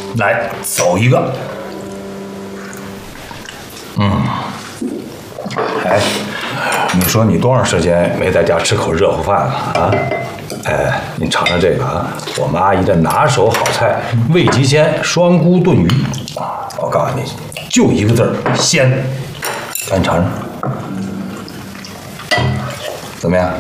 来走一个。哎，你说你多长时间没在家吃口热乎饭了啊？哎，你尝尝这个啊，我们阿姨的拿手好菜——味极鲜双菇炖鱼啊！我告诉你，就一个字儿鲜。赶紧尝尝，怎么样？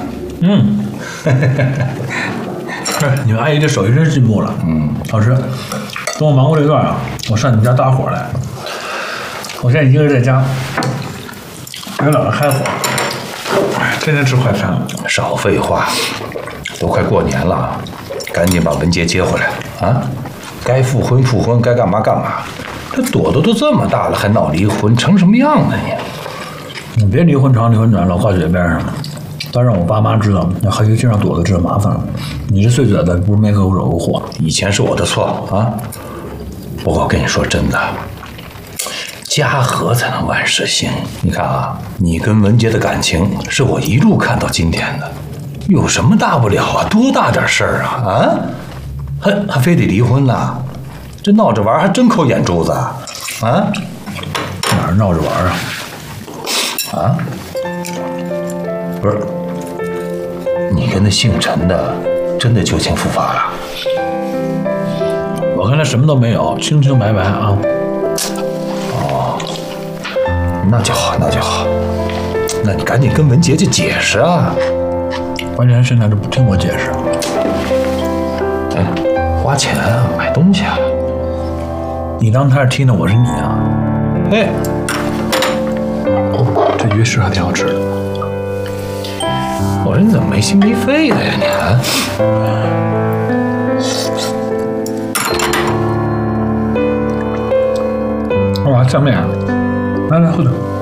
你们阿姨这手艺真是进步了。好吃。等我忙过这段啊，我上你们家搭伙来。我现在一个人在家，给姥姥开火，天天吃快餐。 少废话，都快过年了，赶紧把文杰接回来啊！该复婚复婚，该干嘛干嘛。这朵朵都这么大了，还闹离婚，成什么样了你？ 你别离婚长离婚短，老挂嘴边上。要让我爸妈知道，那还尤其让朵朵知道麻烦了。你这碎嘴子不是没口惹过祸。 以前是我的错啊。不过我跟你说真的，家和才能万事兴。你看啊，你跟文杰的感情是我一路看到今天的，有什么大不了啊？多大点事儿啊？啊？还非得离婚呢？这闹着玩还真抠眼珠子啊？ 哪儿闹着玩啊？ 啊？不是，你跟那姓陈的真的旧情复发了？ 我跟他什么都没有，清清白白啊。 哦，那就好，那就好。那你赶紧跟文杰去解释啊！ 关键现在都不听我解释。 哎，花钱啊，买东西啊。 你当他是 Tina，我是你啊？哎，这鱼是还挺好吃的。 我说你怎么没心没肺的呀你啊？ 干嘛酱面啊？来来喝点。